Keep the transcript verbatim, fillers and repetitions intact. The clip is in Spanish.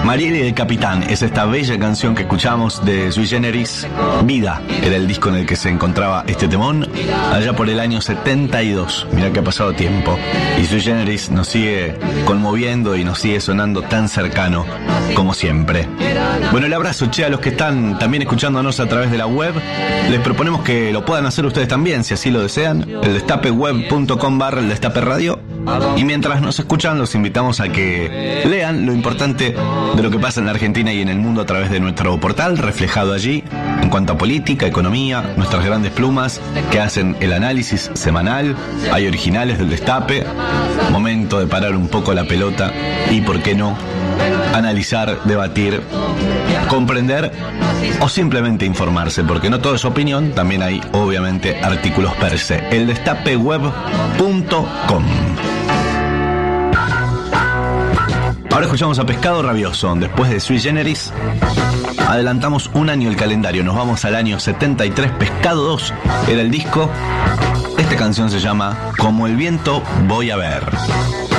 Mariel y el Capitán es esta bella canción que escuchamos de Sui Generis. Vida era el disco en el que se encontraba este temón allá por el año setenta y dos. Mirá que ha pasado tiempo y Sui Generis nos sigue conmoviendo y nos sigue sonando tan cercano como siempre. Bueno, el abrazo, che, a los que están también escuchándonos a través de la web. Les proponemos que lo puedan hacer ustedes también, si así lo desean. El destapeweb punto com barra el destape radio. Y mientras nos escuchan, los invitamos a que lean lo importante de lo que pasa en la Argentina y en el mundo a través de nuestro portal, reflejado allí en cuanto a política, economía, nuestras grandes plumas que hacen el análisis semanal. Hay originales del Destape. Momento de parar un poco la pelota y, ¿por qué no?, analizar, debatir, comprender o simplemente informarse, porque no todo es opinión, también hay obviamente artículos per se. el destapeweb punto com. Ahora escuchamos a Pescado Rabioso. Después de Sui Generis adelantamos un año el calendario, nos vamos al año setenta y tres. Pescado dos era el disco. Esta canción se llama Como el viento voy a ver.